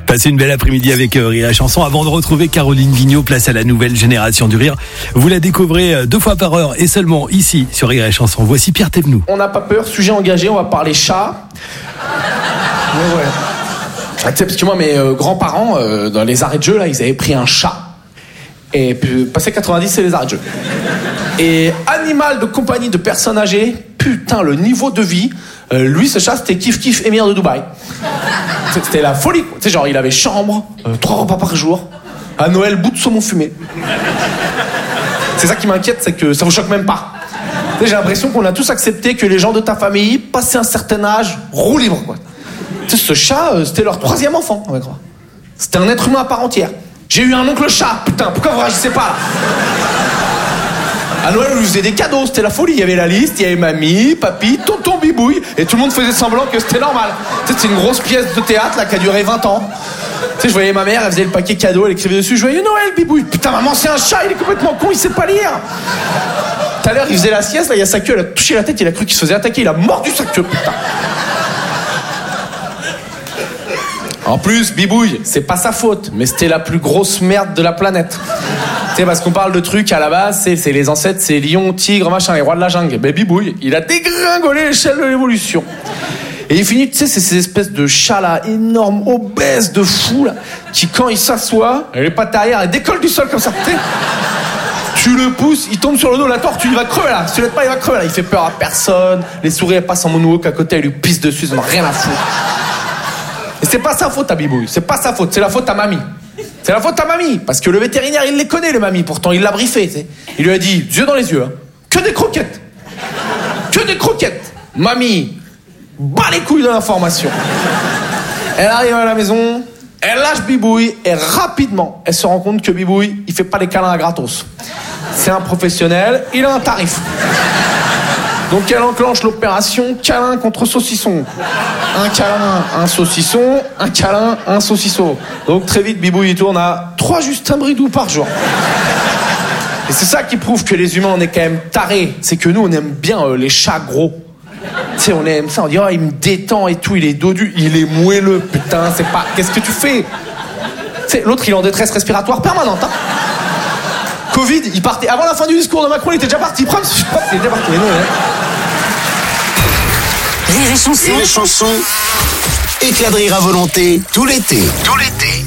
Passez une belle après-midi avec Rire et Chanson. Avant de retrouver Caroline Vigneault, place à la nouvelle génération du rire. Vous la découvrez 2 fois par heure et seulement ici sur Rire et Chanson. Voici Pierre Thévenoud. On n'a pas peur, sujet engagé, on va parler chat. Ouais. Ah, tu sais, parce que moi, mes grands-parents, dans les arrêts de jeu, là, ils avaient pris un chat. Et puis, passé 90, c'est les arrêts de jeu. Et animal de compagnie de personnes âgées, putain, le niveau de vie, lui, ce chat, c'était kiff émir de Dubaï. C'était la folie, quoi. Tu sais, genre, il avait chambre, 3 repas par jour, à Noël, bout de saumon fumé. C'est ça qui m'inquiète, c'est que ça vous choque même pas. Tu sais, j'ai l'impression qu'on a tous accepté que les gens de ta famille, passé un certain âge, roulent libre, quoi. Tu sais, ce chat, c'était leur 3e enfant, on va croire. C'était un être humain à part entière. J'ai eu un oncle chat, putain, pourquoi vous réagissez pas là? À Noël, on lui faisait des cadeaux, c'était la folie. Il y avait la liste, il y avait mamie, papy, tonton Bibouille, et tout le monde faisait semblant que c'était normal. Tu sais, c'est une grosse pièce de théâtre là qui a duré 20 ans. Tu sais, je voyais ma mère, elle faisait le paquet cadeau, elle écrivait dessus, joyeux Noël, Bibouille. Putain, maman, c'est un chat, il est complètement con, il sait pas lire. Tout à l'heure, il faisait la sieste, là, il y a sa queue, elle a touché la tête, il a cru qu'il se faisait attaquer, il a mordu sa queue, putain. En plus, Bibouille, c'est pas sa faute, mais c'était la plus grosse merde de la planète. Tu sais, parce qu'on parle de trucs à la base, c'est les ancêtres, c'est lion, tigre, machin, les rois de la jungle. Ben Bibouille, il a dégringolé l'échelle de l'évolution. Et il finit, tu sais, c'est ces espèces de chats là, énormes, obèses, de fous là, qui quand il s'assoit, les pattes arrière, elles décollent du sol comme ça, tu sais. Tu le pousses, il tombe sur le dos, la tortue, il va crever là. Si tu l'aides pas, il va crever là. Il fait peur à personne. Les souris, elles passent en moonwalk à côté, elles lui pissent dessus, ils n'ont rien à foutre. Et c'est pas sa faute à Bibouille, c'est pas sa faute, c'est la faute à mamie. C'est la faute à mamie, parce que le vétérinaire, il les connaît, les mamies, pourtant il l'a briefé, tu sais. Il lui a dit, yeux dans les yeux, hein, que des croquettes. Que des croquettes. Mamie, bat les couilles de l'information. Elle arrive à la maison, elle lâche Bibouille, et rapidement, elle se rend compte que Bibouille, il fait pas des câlins à gratos. C'est un professionnel, il a un tarif. Donc elle enclenche l'opération câlin contre saucisson. Un câlin, un saucisson, un câlin, un saucisson. Donc très vite, Bibouille il tourne à 3 Justin Bridou par jour. Et c'est ça qui prouve que les humains, on est quand même tarés. C'est que nous, on aime bien les chats gros. Tu sais, on aime ça, on dit, oh, il me détend et tout, il est dodu, il est moelleux, putain, c'est pas... Qu'est-ce que tu fais? Tu sais, l'autre, il est en détresse respiratoire permanente, hein. Covid, il partait... Avant la fin du discours de Macron, il était déjà parti. Il est déjà parti. Rire et Chanson. Éclat de rire à volonté, tout l'été.